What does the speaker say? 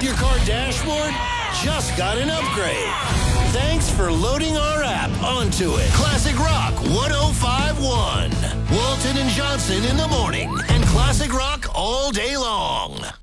Your car dashboard just got an upgrade. Thanks for loading our app onto it. Classic Rock 105.1. Walton and Johnson in the morning and Classic Rock all day long.